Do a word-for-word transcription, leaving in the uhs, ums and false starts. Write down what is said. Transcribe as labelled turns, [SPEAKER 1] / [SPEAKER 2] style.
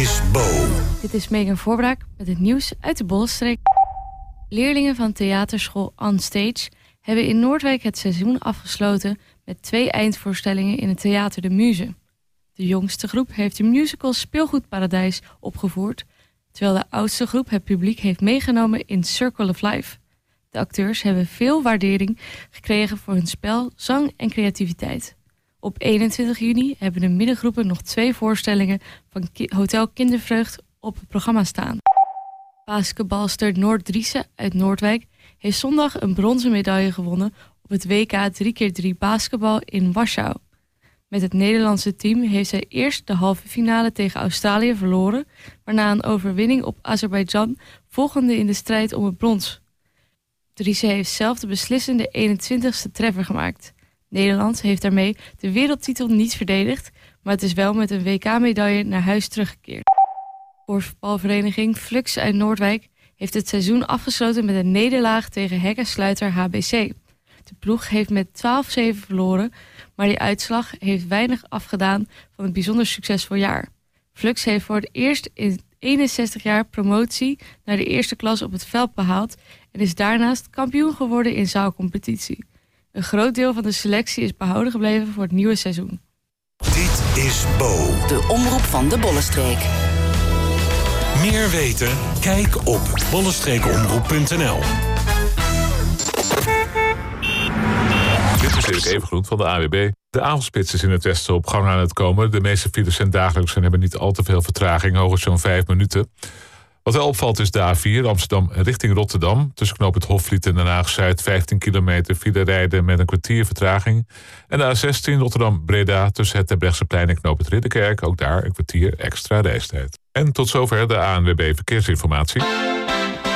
[SPEAKER 1] is Bo.
[SPEAKER 2] Dit is Megan Voorbraak met het nieuws uit de Bollenstreek. Leerlingen van theaterschool On Stage hebben in Noordwijk het seizoen afgesloten met twee eindvoorstellingen in het Theater de Muze. De jongste groep heeft de musical Speelgoedparadijs opgevoerd, terwijl de oudste groep het publiek heeft meegenomen in Circle of Life. De acteurs hebben veel waardering gekregen voor hun spel, zang en creativiteit. Op eenentwintig juni hebben de middengroepen nog twee voorstellingen van Hotel Kindervreugd op het programma staan. Basketbalster Noord Driessen uit Noordwijk heeft zondag een bronzen medaille gewonnen op het W K drie keer drie basketbal in Warschau. Met het Nederlandse team heeft zij eerst de halve finale tegen Australië verloren, waarna een overwinning op Azerbeidzjan volgende in de strijd om het brons. Driessen heeft zelf de beslissende eenentwintigste treffer gemaakt. Nederland heeft daarmee de wereldtitel niet verdedigd, maar het is wel met een W K-medaille naar huis teruggekeerd. Korfbalvereniging Flux uit Noordwijk heeft het seizoen afgesloten met een nederlaag tegen hekkensluiter H B C. De ploeg heeft met twaalf zeven verloren, maar die uitslag heeft weinig afgedaan van een bijzonder succesvol jaar. Flux heeft voor het eerst in eenenzestig jaar promotie naar de eerste klas op het veld behaald en is daarnaast kampioen geworden in zaalcompetitie. Een groot deel van de selectie is behouden gebleven voor het nieuwe seizoen.
[SPEAKER 1] Dit is Bo.
[SPEAKER 3] De omroep van de Bollenstreek.
[SPEAKER 1] Meer weten? Kijk op bollenstreekomroep punt n l.
[SPEAKER 4] Dit is Erik Evengroen van de A W B. De avondspits is in het westen op gang aan het komen. De meeste files zijn dagelijks en hebben niet al te veel vertraging, hooguit zo'n vijf minuten. Wat wel opvalt is de A vier, Amsterdam richting Rotterdam. Tussen knoop het Hofvliet en Den Haag-Zuid vijftien kilometer file rijden met een kwartier vertraging. En de A zestien Rotterdam-Breda tussen het Terbrechtseplein en knoop het Ridderkerk. Ook daar een kwartier extra reistijd. En tot zover de A N W B Verkeersinformatie.